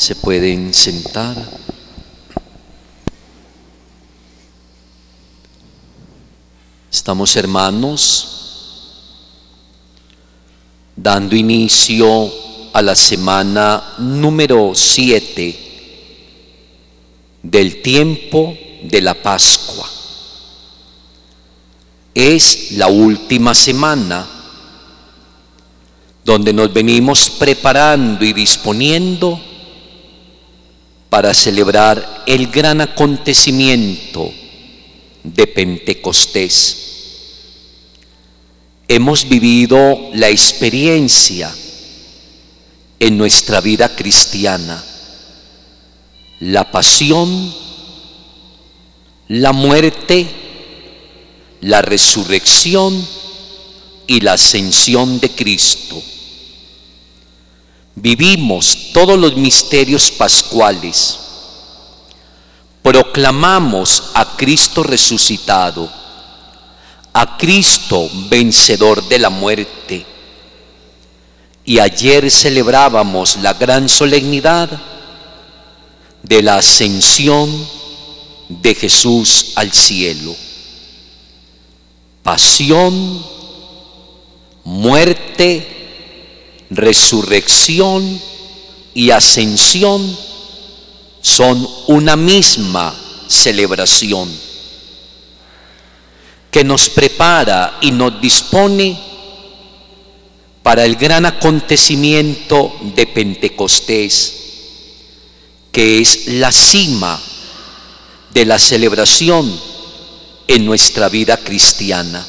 Se pueden sentar. Estamos, hermanos, dando inicio a la semana número 7 del tiempo de la Pascua. Es la última semana donde nos venimos preparando y disponiendo para celebrar el gran acontecimiento de Pentecostés. Hemos vivido la experiencia en nuestra vida cristiana, la pasión, la muerte, la resurrección y la ascensión de Cristo. Vivimos todos los misterios pascuales, proclamamos a Cristo resucitado, a Cristo vencedor de la muerte. Y ayer celebrábamos la gran solemnidad de la ascensión de Jesús al cielo. Pasión, muerte, resurrección y ascensión son una misma celebración que nos prepara y nos dispone para el gran acontecimiento de Pentecostés, que es la cima de la celebración en nuestra vida cristiana.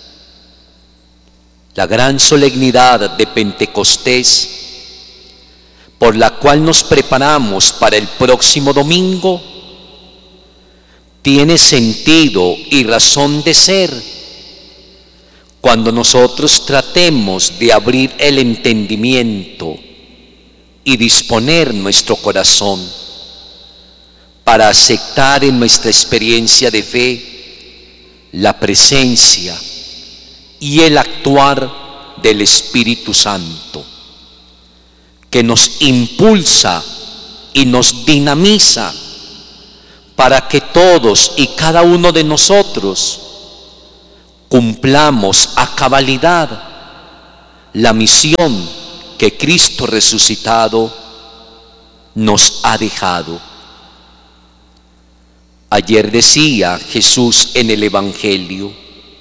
La gran solemnidad de Pentecostés, por la cual nos preparamos para el próximo domingo, tiene sentido y razón de ser cuando nosotros tratemos de abrir el entendimiento y disponer nuestro corazón para aceptar en nuestra experiencia de fe la presencia y el actuar del Espíritu Santo, que nos impulsa y nos dinamiza para que todos y cada uno de nosotros cumplamos a cabalidad la misión que Cristo resucitado nos ha dejado. Ayer decía Jesús en el Evangelio: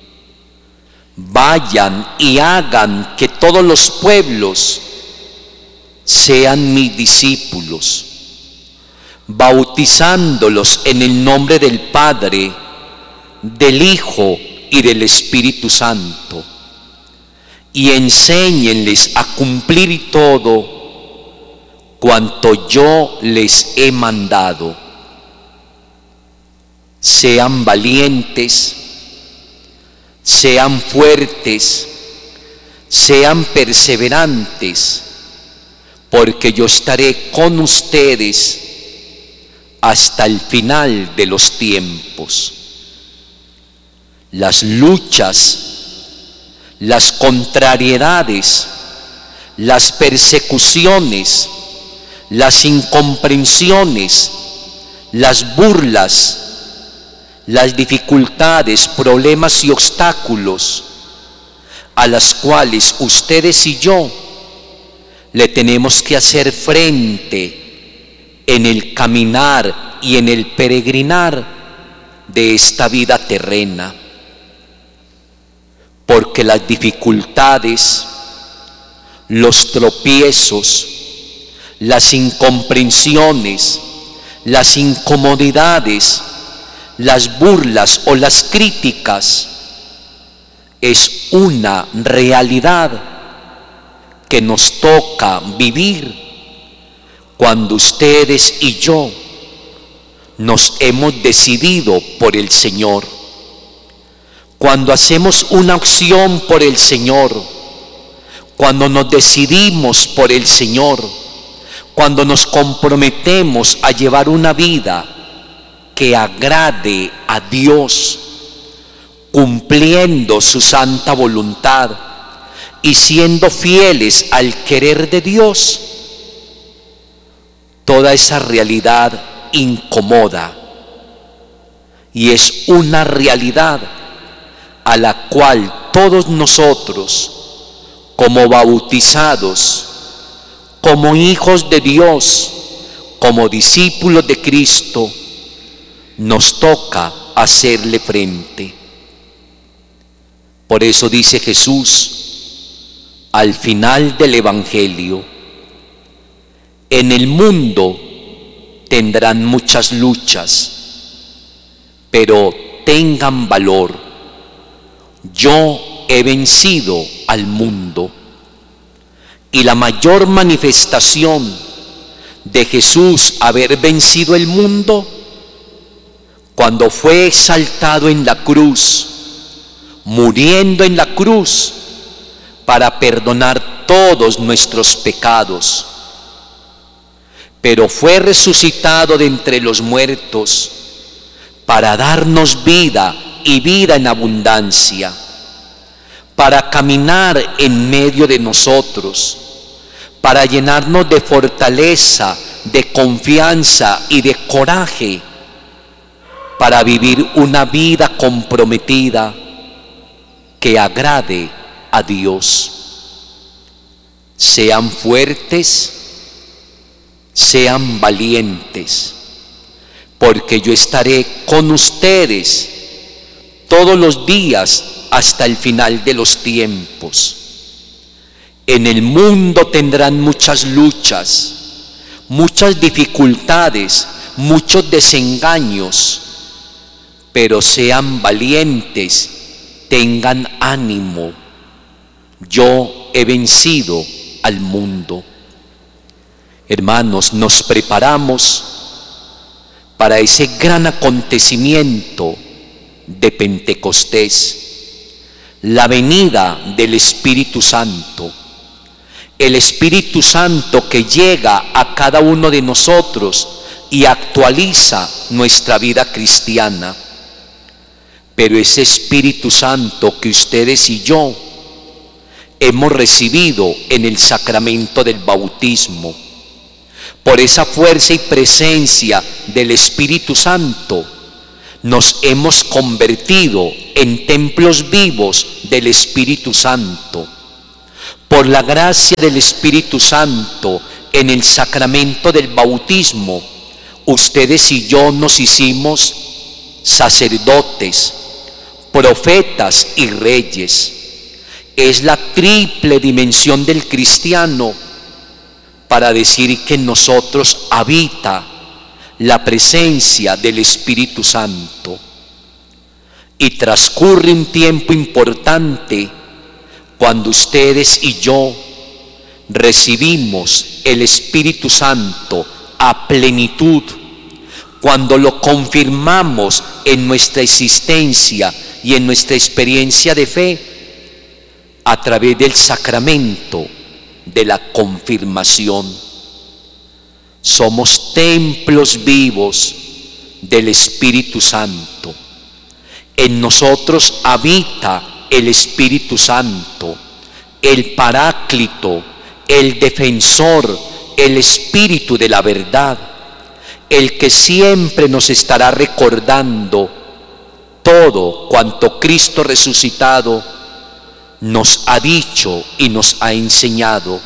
vayan y hagan que todos los pueblos sean mis discípulos, bautizándolos en el nombre del Padre, del Hijo y del Espíritu Santo, y enséñenles a cumplir todo cuanto yo les he mandado. Sean valientes, sean fuertes, sean perseverantes, porque yo estaré con ustedes hasta el final de los tiempos. Las luchas, las contrariedades, las persecuciones, las incomprensiones, las burlas, las dificultades, problemas y obstáculos a las cuales ustedes y yo le tenemos que hacer frente en el caminar y en el peregrinar de esta vida terrena. Porque las dificultades, los tropiezos, las incomprensiones, las incomodidades, las burlas o las críticas es una realidad que nos toca vivir cuando ustedes y yo nos hemos decidido por el Señor. Cuando hacemos una opción por el Señor, cuando nos decidimos por el Señor, cuando nos comprometemos a llevar una vida que agrade a Dios, cumpliendo su santa voluntad y siendo fieles al querer de Dios, toda esa realidad incomoda, y es una realidad a la cual todos nosotros, como bautizados, como hijos de Dios, como discípulos de Cristo, nos toca hacerle frente. Por eso dice Jesús al final del Evangelio: en el mundo tendrán muchas luchas, pero tengan valor. Yo he vencido al mundo. Y la mayor manifestación de Jesús haber vencido el mundo, cuando fue exaltado en la cruz, muriendo en la cruz para perdonar todos nuestros pecados, pero fue resucitado de entre los muertos para darnos vida y vida en abundancia, para caminar en medio de nosotros, para llenarnos de fortaleza, de confianza y de coraje, para vivir una vida comprometida que agrade a Dios. Sean fuertes, sean valientes, porque yo estaré con ustedes todos los días hasta el final de los tiempos. En el mundo tendrán muchas luchas, muchas dificultades, muchos desengaños, pero sean valientes, tengan ánimo. Yo he vencido al mundo. Hermanos, nos preparamos para ese gran acontecimiento de Pentecostés, la venida del Espíritu Santo. El Espíritu Santo que llega a cada uno de nosotros y actualiza nuestra vida cristiana. Pero ese Espíritu Santo que ustedes y yo hemos recibido en el sacramento del bautismo, por esa fuerza y presencia del Espíritu Santo, nos hemos convertido en templos vivos del Espíritu Santo. Por la gracia del Espíritu Santo, en el sacramento del bautismo, ustedes y yo nos hicimos sacerdotes, profetas y reyes. Es la triple dimensión del cristiano para decir que en nosotros habita la presencia del Espíritu Santo. Y transcurre un tiempo importante cuando ustedes y yo recibimos el Espíritu Santo a plenitud, cuando lo confirmamos en nuestra existencia y en nuestra experiencia de fe a través del sacramento de la confirmación. Somos templos vivos del Espíritu Santo. En nosotros habita el Espíritu Santo, el Paráclito, el Defensor, el Espíritu de la verdad, el que siempre nos estará recordando todo cuanto Cristo resucitado nos ha dicho y nos ha enseñado.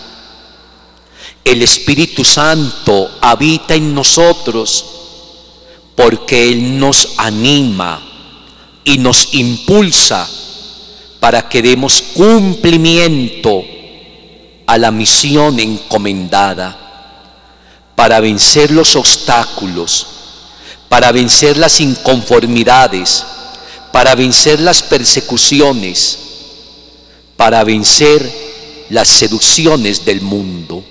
El Espíritu Santo habita en nosotros porque Él nos anima y nos impulsa para que demos cumplimiento a la misión encomendada, para vencer los obstáculos, para vencer las inconformidades, para vencer las persecuciones, para vencer las seducciones del mundo.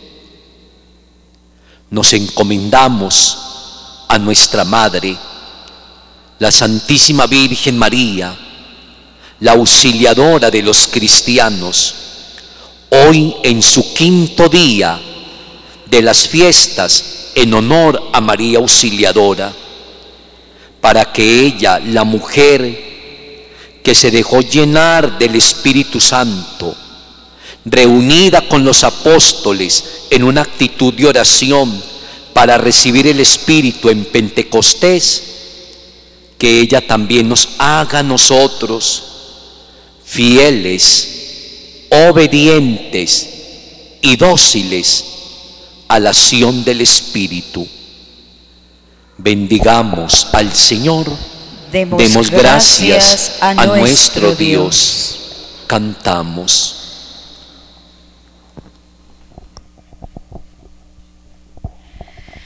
Nos encomendamos a nuestra Madre, la Santísima Virgen María, la auxiliadora de los cristianos, hoy en su quinto día de las fiestas en honor a María Auxiliadora, para que ella, la mujer que se dejó llenar del Espíritu Santo, reunida con los apóstoles en una actitud de oración, para recibir el Espíritu en Pentecostés, que ella también nos haga a nosotros fieles, obedientes y dóciles a la acción del Espíritu. Bendigamos al Señor, demos gracias a nuestro Dios. Cantamos.